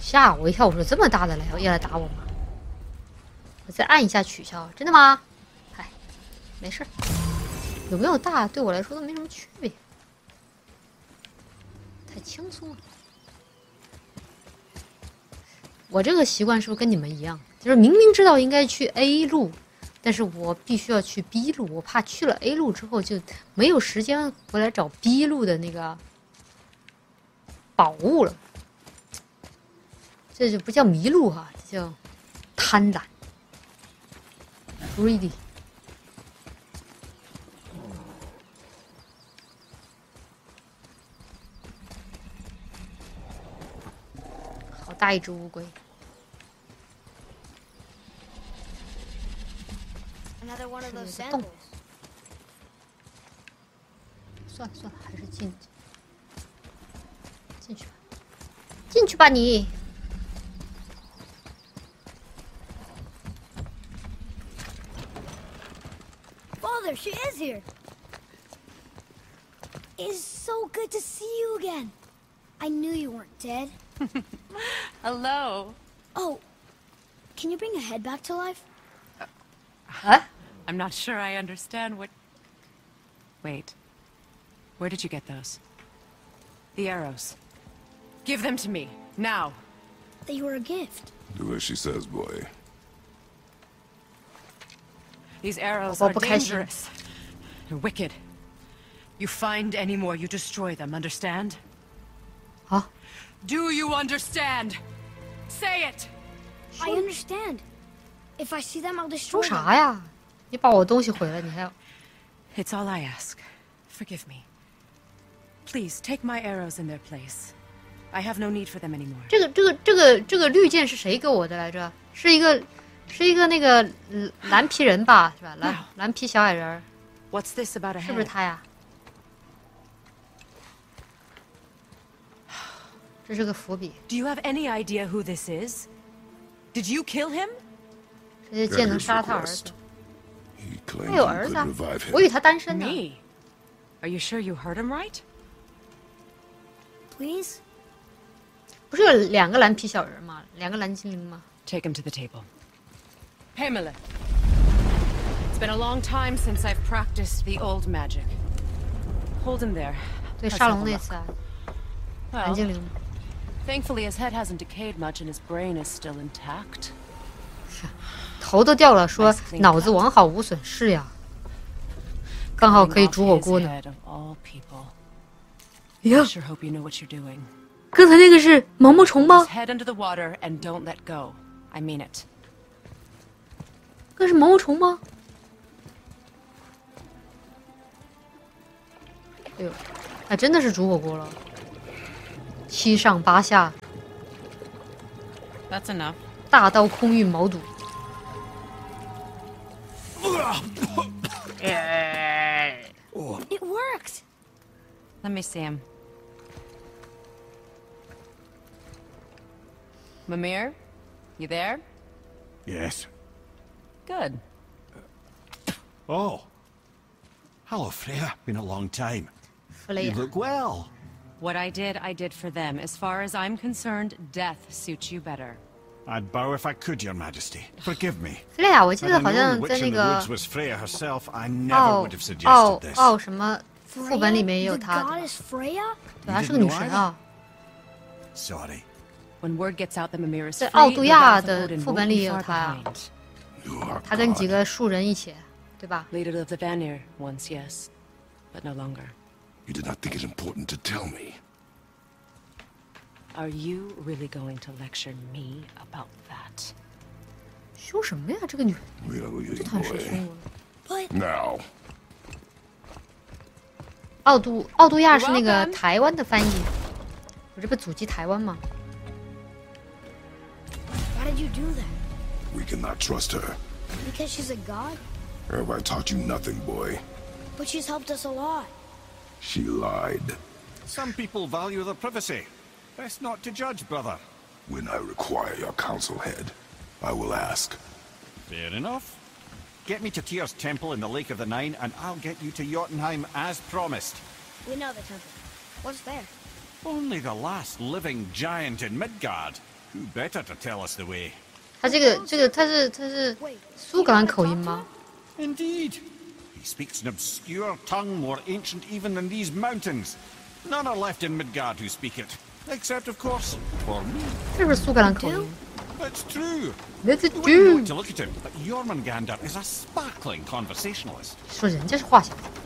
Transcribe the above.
吓我一跳，我说这么大的要来打我吗？我再按一下取消，真的吗？哎，没事，有没有大对我来说都没什么区别，太轻松了。我这个习惯是不是跟你们一样？就是明明知道应该去 A 路，但是我必须要去 B 路，我怕去了 A 路之后就没有时间回来找 B 路的那个宝物了。这就不叫迷路哈，这叫贪婪 ，greedy。好大一只乌龟。 Another one of those 是有个洞 sandals. 算了，还是进去吧，进去吧你。 Father, she is here. It's so good to see you again. I knew you weren't dead. Hello. Oh, can you bring a head back to life? Huh? I'm not sure I understand what... Wait. Where did you get those? The arrows. Give them to me, now. They were a gift. Do as she says, boy. These arrows 宝 are 宝不开心。 dangerous. They're wicked. You find any more, you destroy them, understand? 好， Do you understand? Say it! I understand. If I see them, I'll 说 destroy them. 啥呀？你把我东西毁了，你还要 It's all I ask. Forgive me. Please, take my arrows in their place. I have no need for them anymore. 这个绿箭是谁给我的来着？是一个那个蓝皮人吧，是吧？蓝皮小矮人儿， What's this about a 是不是 head? 他呀？这是个伏笔。 Do you have any idea who this is? Did you kill him? 这些箭能杀他儿子， He claimed 他有 you 儿 could 子啊 revive him. 我以为他单身呢。 Me? Are you sure you heard him right? Please? 不是有两个蓝皮小人吗？两个蓝精灵吗？ Take him to the table. Pamela. It's been a long time since I've practiced the old magic. Hold him there. 对， Let's 沙 have 龙 a 那 look. 次啊， Well, 蓝精灵。 thankfully his head hasn't decayed much and his brain is still intact. 头都掉了，说脑子完好无损，是呀，刚好可以 Cutting 煮火 off his 锅呢。 head of all people. 呀 I，sure hope you know what you're doing. 刚才那个是毛毛虫吗 Just？head under the water and don't let go. I mean it. 那是毛毛虫吗？哎呦，还真的是煮火锅了，七上八下， That's enough. 大刀空运毛肚。 It worked. Let me see him. Mimir? You there? Yes. Good. Oh. Hello, Freya. Been a long time. 弗雷 You 亚， look well. What I did for them. As far as I'm concerned, death suits you better. I'd bow if I could, Your Majesty. Forgive me. 弗雷亚，我记 Had 得 I 好 known 像 the 在 witch 那 in the 个 woods was Freya herself, I never 奥 would have 奥 suggested this. 奥什么副本里面也有 The 她，对吧 goddess Freya? 对，她是个女神啊。 Sorry. When word gets out that Mimir is 在 free, 奥 the 杜亚 wrath of 的 Odin 副 won't 本 be 里也有 far 她啊， behind. You are 她跟 God. 几个树人一起，对吧？ Leader of the Vanir once, yes, but no longer. You did not think it important to tell me. Are you really going to lecture me about that? 凶什么呀？这个女人 Will you, 太是 boy? 凶我了。 But Now. 奥杜亚是那个台湾的翻译，我这不祖籍台湾吗？ why did you do that? We cannot trust her. Because she's a god? Have I taught you nothing, boy? But she's helped us a lot. She lied. Some people value their privacy. Best not to judge, brother. When I require your counsel head, I will ask. Fair enough. Get me to Tyr's temple in the Lake of the Nine, and I'll get you to Jotunheim as promised. We know the temple. What's there? Only the last living giant in Midgard. Who better to tell us the way? 他他是苏格兰口音吗？ Indeed. He speaks an obscure tongue more ancient even than these mountains. None are left in Midgard who speak it. Except, of course, for me. 是不是苏格兰口音 It's true. ？That's You wouldn't know true it。to look at him, but Jormungandr is a sparkling conversationalist. 说人家是话匣子。